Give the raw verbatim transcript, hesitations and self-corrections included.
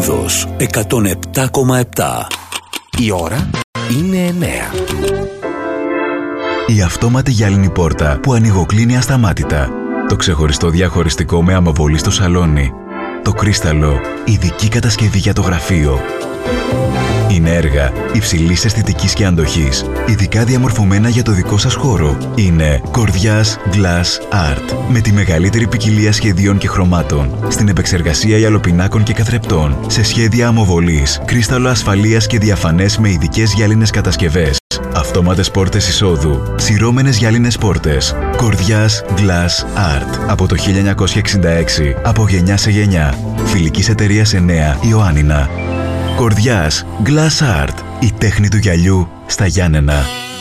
Λούδος εκατόν επτά κόμμα επτά. Η ώρα είναι εννέα. Η αυτόματη γυάλινη πόρτα που ανοιγοκλίνει ασταμάτητα. Το ξεχωριστό διαχωριστικό με αμοβολή στο σαλόνι. Το κρίσταλο, ειδική κατασκευή για το γραφείο. Είναι έργα υψηλής αισθητικής και αντοχής, ειδικά διαμορφωμένα για το δικό σας χώρο. Είναι Κορδιάς Glass Art, με τη μεγαλύτερη ποικιλία σχεδίων και χρωμάτων, στην επεξεργασία γυαλοπινάκων και καθρεπτών, σε σχέδια αμοβολής, κρίσταλο ασφαλείας και διαφανές με ειδικές γυάλινες κατασκευές. Αυτόματες πόρτες εισόδου, σειρώμενες γυάλινες πόρτες. Κορδιάς Glass Art, από το χίλια εννιακόσια εξήντα έξι, από γενιά σε γενιά. Φιλικής εταιρείας εννέα Ιωάννινα. Κορδιάς Glass Art, η τέχνη του γυαλιού στα Γιάννενα.